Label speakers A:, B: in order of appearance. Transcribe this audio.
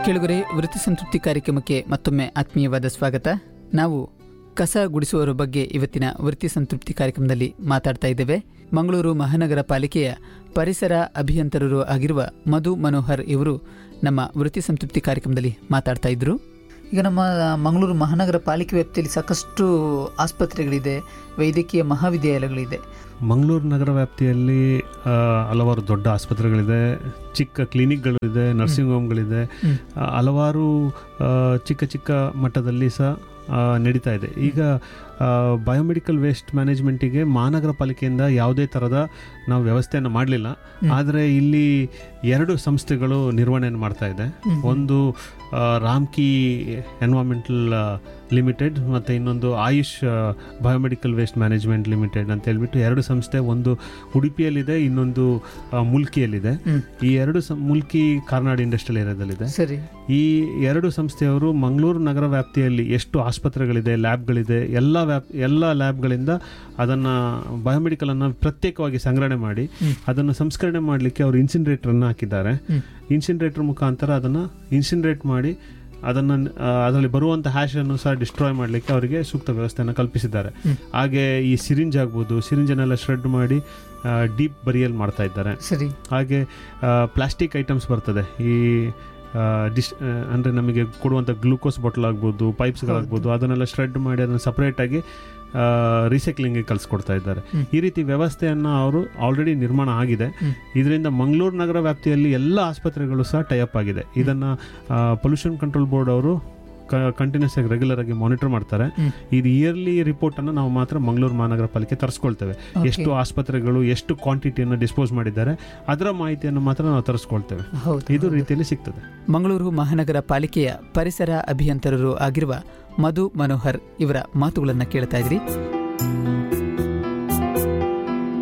A: ಕೇಳುಗರೆ, ವೃತ್ತಿ ಸಂತೃಪ್ತಿ ಕಾರ್ಯಕ್ರಮಕ್ಕೆ ಮತ್ತೊಮ್ಮೆ ಆತ್ಮೀಯವಾದ ಸ್ವಾಗತ. ನಾವು ಕಸ ಗುಡಿಸುವವರ ಬಗ್ಗೆ ಇವತ್ತಿನ ವೃತ್ತಿ ಸಂತೃಪ್ತಿ ಕಾರ್ಯಕ್ರಮದಲ್ಲಿ ಮಾತಾಡ್ತಾ ಇದ್ದೇವೆ. ಮಂಗಳೂರು ಮಹಾನಗರ ಪಾಲಿಕೆಯ ಪರಿಸರ ಅಭಿಯಂತರರು ಆಗಿರುವ ಮಧು ಮನೋಹರ್ ಇವರು ನಮ್ಮ ವೃತ್ತಿ ಸಂತೃಪ್ತಿ ಕಾರ್ಯಕ್ರಮದಲ್ಲಿ ಮಾತಾಡ್ತಾ ಇದ್ರು. ಈಗ ನಮ್ಮ ಮಂಗಳೂರು ಮಹಾನಗರ ಪಾಲಿಕೆ ವ್ಯಾಪ್ತಿಯಲ್ಲಿ ಸಾಕಷ್ಟು ಆಸ್ಪತ್ರೆಗಳಿದೆ, ವೈದ್ಯಕೀಯ ಮಹಾವಿದ್ಯಾಲಯಗಳಿದೆ.
B: ಮಂಗಳೂರು ನಗರ ವ್ಯಾಪ್ತಿಯಲ್ಲಿ ಹಲವಾರು ದೊಡ್ಡ ಆಸ್ಪತ್ರೆಗಳಿದೆ, ಚಿಕ್ಕ ಕ್ಲಿನಿಕ್ಗಳಿದೆ, ನರ್ಸಿಂಗ್ ಹೋಮ್ಗಳಿದೆ, ಹಲವಾರು ಚಿಕ್ಕ ಚಿಕ್ಕ ಮಟ್ಟದಲ್ಲಿ ಸಹ ನಡೀತಾ ಇದೆ. ಈಗ ಬಯೋಮೆಡಿಕಲ್ ವೇಸ್ಟ್ ಮ್ಯಾನೇಜ್ಮೆಂಟಿಗೆ ಮಹಾನಗರ ಪಾಲಿಕೆಯಿಂದ ಯಾವುದೇ ಥರದ ನಾವು ವ್ಯವಸ್ಥೆಯನ್ನು ಮಾಡಲಿಲ್ಲ. ಆದರೆ ಇಲ್ಲಿ 2 ಸಂಸ್ಥೆಗಳು ನಿರ್ವಹಣೆಯನ್ನು ಮಾಡ್ತಾ ಇದೆ. ಒಂದು ರಾಮ್ಕಿ ಎನ್ವೈರನ್ಮೆಂಟಲ್ ಲಿಮಿಟೆಡ್ ಮತ್ತು ಇನ್ನೊಂದು AYUSH biomedical waste management limited ಅಂತ ಹೇಳ್ಬಿಟ್ಟು 2 ಸಂಸ್ಥೆ, ಒಂದು ಉಡುಪಿಯಲ್ಲಿದೆ, ಇನ್ನೊಂದು ಮುಲ್ಕಿಯಲ್ಲಿದೆ. ಈ 2 ಮುಲ್ಕಿ ಕಾರ್ನಾಡ್ ಇಂಡಸ್ಟ್ರಿಯಲ್ ಏರಿಯಾದಲ್ಲಿದೆ. ಈ 2 ಸಂಸ್ಥೆಯವರು ಮಂಗಳೂರು ನಗರ ವ್ಯಾಪ್ತಿಯಲ್ಲಿ ಎಷ್ಟು ಆಸ್ಪತ್ರೆಗಳಿದೆ, ಲ್ಯಾಬ್ಗಳಿದೆ, ಎಲ್ಲ ಲ್ಯಾಬ್ಗಳಿಂದ ಅದನ್ನು ಬಯೋಮೆಡಿಕಲನ್ನು ಪ್ರತ್ಯೇಕವಾಗಿ ಸಂಗ್ರಹಣೆ ಮಾಡಿ ಅದನ್ನು ಸಂಸ್ಕರಣೆ ಮಾಡಲಿಕ್ಕೆ ಅವರು ಇನ್ಸಿನರೇಟರನ್ನು ಹಾಕಿದ್ದಾರೆ. ಇನ್ಸಿನರೇಟರ್ ಮುಖಾಂತರ ಅದನ್ನು ಇನ್ಸಿನರೇಟ್ ಮಾಡಿ ಅದರಲ್ಲಿ ಬರುವಂಥ ಹ್ಯಾಶನ್ನು ಸಹ ಡಿಸ್ಟ್ರಾಯ್ ಮಾಡಲಿಕ್ಕೆ ಅವರಿಗೆ ಸೂಕ್ತ ವ್ಯವಸ್ಥೆಯನ್ನು ಕಲ್ಪಿಸಿದ್ದಾರೆ. ಹಾಗೆ ಈ ಸಿರಿಂಜ್ ಆಗ್ಬೋದು, ಸಿರಿಂಜನ್ನೆಲ್ಲ ಶ್ರೆಡ್ ಮಾಡಿ ಡೀಪ್ ಬರಿಯಲ್ ಮಾಡ್ತಾ ಇದ್ದಾರೆ. ಹಾಗೆ ಪ್ಲಾಸ್ಟಿಕ್ ಐಟಮ್ಸ್ ಬರ್ತದೆ, ಈ ಅಂದರೆ ನಮಗೆ ಕೊಡುವಂಥ ಗ್ಲೂಕೋಸ್ ಬಾಟಲ್ ಆಗ್ಬೋದು, ಪೈಪ್ಸ್ಗಳಾಗ್ಬೋದು, ಅದನ್ನೆಲ್ಲ ಶ್ರೆಡ್ ಮಾಡಿ ಅದನ್ನು ಸಪ್ರೇಟಾಗಿ ರೀಸೈಕ್ಲಿಂಗ್ಗೆ ಕಳಿಸ್ಕೊಡ್ತಾ ಇದ್ದಾರೆ. ಈ ರೀತಿ ವ್ಯವಸ್ಥೆಯನ್ನು ಅವರು ಆಲ್ರೆಡಿ ನಿರ್ಮಾಣ ಆಗಿದೆ. ಇದರಿಂದ ಮಂಗಳೂರು ನಗರ ವ್ಯಾಪ್ತಿಯಲ್ಲಿ ಎಲ್ಲ ಆಸ್ಪತ್ರೆಗಳು ಸಹ ಟೈಅಪ್ ಆಗಿದೆ. ಇದನ್ನು ಪೊಲ್ಯೂಷನ್ ಕಂಟ್ರೋಲ್ ಬೋರ್ಡ್ ಅವರು ಕಂಟಿನ್ಯೂಸ್ ಆಗಿ ರೆಗ್ಯುಲರ್ ಆಗಿ ಮಾನಿಟರ್ ಮಾಡ್ತಾರೆ. ಇದು ಇಯರ್ಲಿ ರಿಪೋರ್ಟನ್ನು ನಾವು ಮಾತ್ರ ಮಂಗಳೂರು ಮಹಾನಗರ ಪಾಲಿಕೆ ತರಿಸ್ಕೊಳ್ತೇವೆ. ಎಷ್ಟು ಆಸ್ಪತ್ರೆಗಳು ಎಷ್ಟು ಕ್ವಾಂಟಿಟಿಯನ್ನು ಡಿಸ್ಪೋಸ್ ಮಾಡಿದ್ದಾರೆ ಅದರ ಮಾಹಿತಿಯನ್ನು ಮಾತ್ರ ನಾವು ತರಿಸ್ಕೊಳ್ತೇವೆ. ಇದು ರೀತಿಯಲ್ಲಿ ಸಿಗ್ತದೆ.
A: ಮಂಗಳೂರು ಮಹಾನಗರ ಪಾಲಿಕೆಯ ಪರಿಸರ ಅಭಿಯಂತರರು ಆಗಿರುವ ಮಧು ಮನೋಹರ್ ಇವರ ಮಾತುಗಳನ್ನು ಕೇಳ್ತಾ ಇದ್ರಿ.